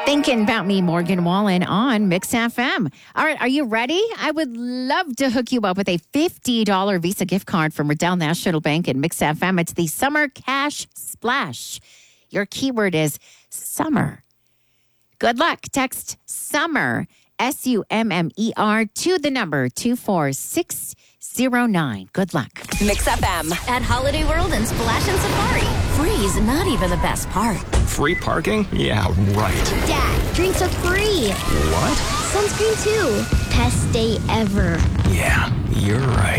Thinking about me, Morgan Wallen on Mix FM. All right, are you ready? I would love to hook you up with a $50 Visa gift card from Riddell National Bank and Mix FM. It's the Summer Cash Splash. Your keyword is summer. Good luck. Text SUMMER, SUMMER, to the number 24609. Good luck. Mix FM at Holiday World and Splash and Safari. Free's not even the best part. Free parking? Yeah, right. Dad, drinks are free. What? Sunscreen too. Best day ever. Yeah, you're right.